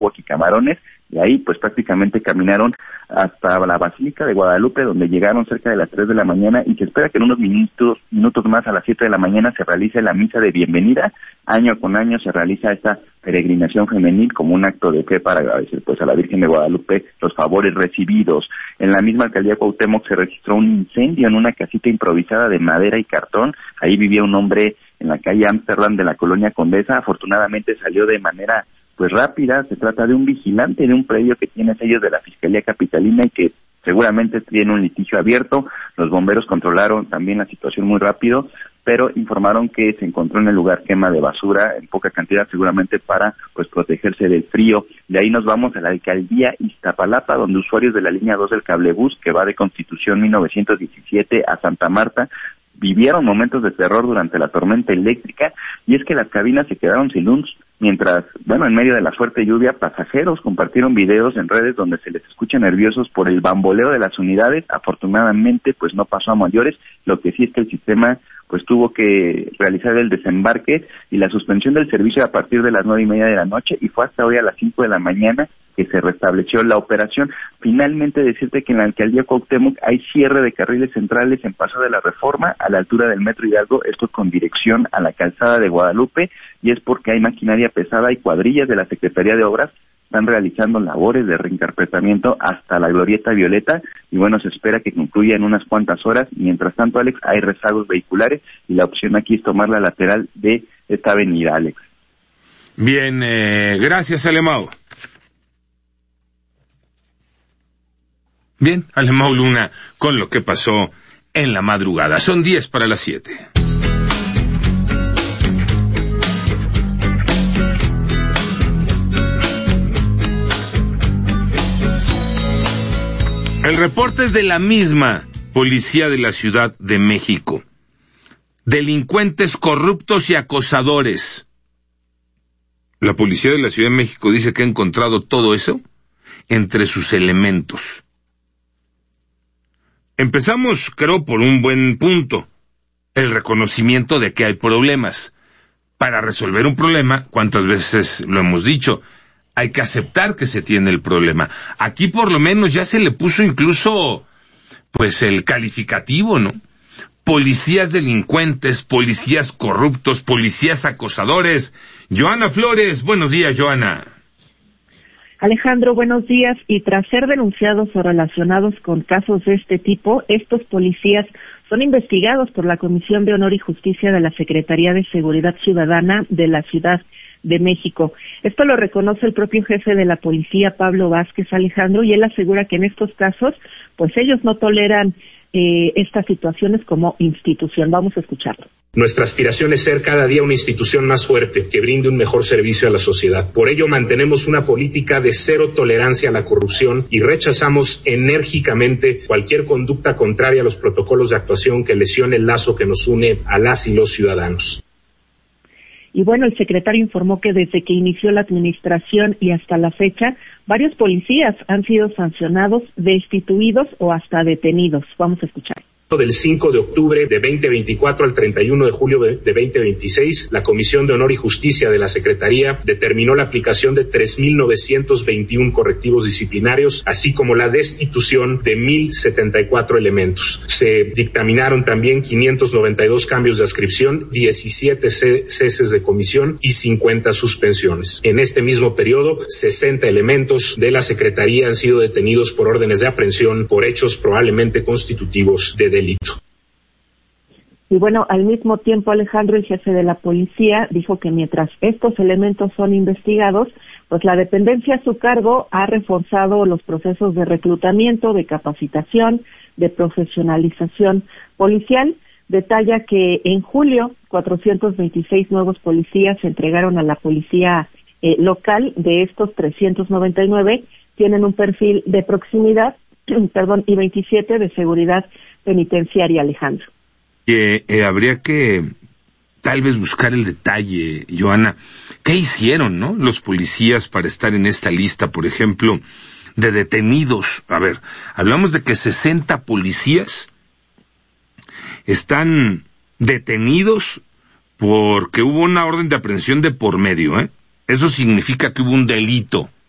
y Camarones, y ahí pues prácticamente caminaron hasta la Basílica de Guadalupe, donde llegaron cerca de las 3 de la mañana, y se espera que en unos minutos más, a las 7 de la mañana, se realice la misa de bienvenida. Año con año se realiza esta peregrinación femenil como un acto de fe para agradecer pues a la Virgen de Guadalupe los favores recibidos. En la misma alcaldía Cuauhtémoc se registró un incendio en una casita improvisada de madera y cartón. Ahí vivía un hombre en la calle Ámsterdam de la colonia Condesa. Afortunadamente salió de manera pues rápida. Se trata de un vigilante de un predio que tiene sellos de la Fiscalía Capitalina y que seguramente tiene un litigio abierto. Los bomberos controlaron también la situación muy rápido, pero informaron que se encontró en el lugar quema de basura en poca cantidad, seguramente para pues protegerse del frío. De ahí nos vamos a la alcaldía Iztapalapa, donde usuarios de la línea 2 del cablebús, que va de Constitución 1917 a Santa Marta, vivieron momentos de terror durante la tormenta eléctrica, y es que las cabinas se quedaron sin luz, mientras, en medio de la fuerte lluvia, pasajeros compartieron videos en redes donde se les escucha nerviosos por el bamboleo de las unidades. Afortunadamente, pues no pasó a mayores. Lo que sí es que el sistema pues tuvo que realizar el desembarque y la suspensión del servicio a partir de las 9:30 de la noche, y fue hasta hoy a las 5 de la mañana que se restableció la operación. Finalmente, decirte que en la alcaldía Cuauhtémoc hay cierre de carriles centrales en Paso de la Reforma, a la altura del Metro Hidalgo, esto con dirección a la calzada de Guadalupe, y es porque hay maquinaria pesada y cuadrillas de la Secretaría de Obras están realizando labores de reinterpretamiento hasta la Glorieta Violeta, y se espera que concluya en unas cuantas horas. Mientras tanto, Alex, hay rezagos vehiculares y la opción aquí es tomar la lateral de esta avenida, Alex. Bien, gracias, Alemão. Bien, Alemão Luna, con lo que pasó en la madrugada. Son 10 para las 7. El reporte es de la misma policía de la Ciudad de México. Delincuentes corruptos y acosadores. La policía de la Ciudad de México dice que ha encontrado todo eso entre sus elementos. Empezamos, creo, por un buen punto: el reconocimiento de que hay problemas. Para resolver un problema, ¿cuántas veces lo hemos dicho? Hay que aceptar que se tiene el problema. Aquí por lo menos ya se le puso incluso, pues, el calificativo, ¿no? Policías delincuentes, policías corruptos, policías acosadores. Joana Flores, buenos días, Joana. Alejandro, buenos días. Y tras ser denunciados o relacionados con casos de este tipo, estos policías son investigados por la Comisión de Honor y Justicia de la Secretaría de Seguridad Ciudadana de la Ciudad de México. Esto lo reconoce el propio jefe de la policía, Pablo Vázquez, Alejandro, y él asegura que en estos casos, pues ellos no toleran estas situaciones como institución. Vamos a escucharlo. Nuestra aspiración es ser cada día una institución más fuerte que brinde un mejor servicio a la sociedad. Por ello mantenemos una política de cero tolerancia a la corrupción y rechazamos enérgicamente cualquier conducta contraria a los protocolos de actuación que lesione el lazo que nos une a las y los ciudadanos. Y el secretario informó que desde que inició la administración y hasta la fecha, varios policías han sido sancionados, destituidos o hasta detenidos. Vamos a escuchar. Del 5 de octubre de 2024 al 31 de julio de 2026, la Comisión de Honor y Justicia de la Secretaría determinó la aplicación de 3,921 correctivos disciplinarios, así como la destitución de 1,074 elementos. Se dictaminaron también 592 cambios de adscripción, 17 ceses de comisión y 50 suspensiones. En este mismo periodo, 60 elementos de la Secretaría han sido detenidos por órdenes de aprehensión por hechos probablemente constitutivos de delito. Y al mismo tiempo, Alejandro, el jefe de la policía, dijo que mientras estos elementos son investigados, pues la dependencia a su cargo ha reforzado los procesos de reclutamiento, de capacitación, de profesionalización policial. Detalla que en julio 426 nuevos policías se entregaron a la policía local. De estos, 399 tienen un perfil de proximidad, y 27 de seguridad penitenciaria, Alejandro. Habría que tal vez buscar el detalle, Joana. ¿Qué hicieron, los policías para estar en esta lista, por ejemplo, de detenidos? A ver, hablamos de que 60 policías están detenidos porque hubo una orden de aprehensión de por medio, Eso significa que hubo un delito.